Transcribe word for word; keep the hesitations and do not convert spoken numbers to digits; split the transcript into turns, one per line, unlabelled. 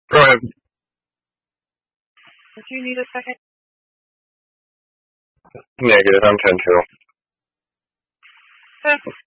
Go ahead.
Would you need a second?
Negative. I'm ten two.
Okay.